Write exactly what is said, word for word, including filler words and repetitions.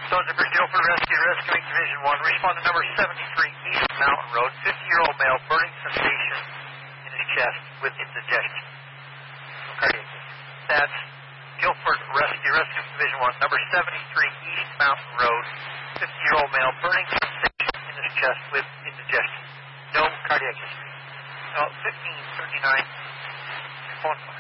Soldier for Guilford Rescue, rescuing Division one. Respond to number seventy-three East Mountain Road, fifty-year-old male, burning sensation in his chest with indigestion. No cardiac history. That's Guilford Rescue, rescuing Division one. Number seventy-three East Mountain Road, fifty-year-old male, burning sensation in his chest with indigestion. No cardiac history. No, fifteen thirty-nine. Phone call.